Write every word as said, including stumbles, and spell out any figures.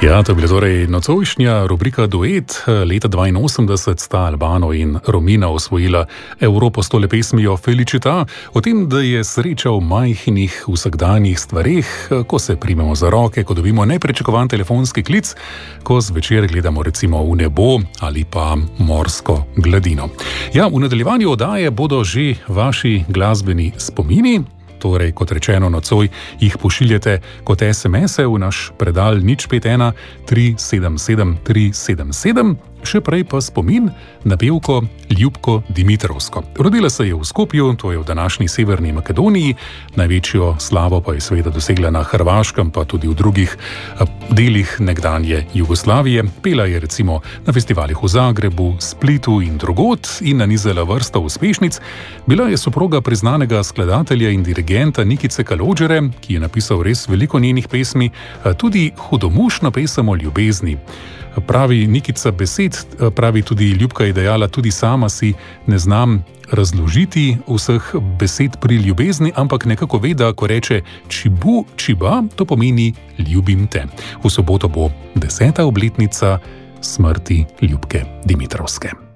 Ja, to je bila torej nocojšnja rubrika Duet. Leta dvainosemdeset sta Albano in Romina osvojila Evropo s tole pesmijo Felicita, o tem, da je sreča v majhnih vsakdanjih stvareh, ko se primemo za roke, ko dobimo nepričakovan telefonski klic, ko zvečer gledamo recimo v nebo ali pa morsko gladino. Ja, v nadaljevanju oddaje bodo že vaši glasbeni spomini. Torej, kot rečeno, nocoj jih pošiljate kot es em es-e v naš predal nič pet ena tri sedem sedem tri sedem sedem, še prej pa spomin na pevko Ljubko Dimitrovsko. Rodila se je v Skopju, to je v današnji Severni Makedoniji, največjo slavo pa je seveda dosegla na Hrvaškem, pa tudi v drugih delih nekdanje Jugoslavije. Pela je recimo na festivalih v Zagrebu, Splitu in drugod in nanizala vrsto uspešnic. Bila je soproga priznanega skladatelja in dirigenta Nikice Kalođere, ki je napisal res veliko njenih pesmi, tudi hudomušno pesem o ljubezni. Pravi Nikica besed, pravi tudi Ljubka je dejala, tudi sama si ne znam razložiti vseh besed pri ljubezni, ampak nekako ve, da ko reče čibu, čiba, to pomeni ljubim te. V soboto bo deseta obletnica smrti Ljubke Dimitrovske.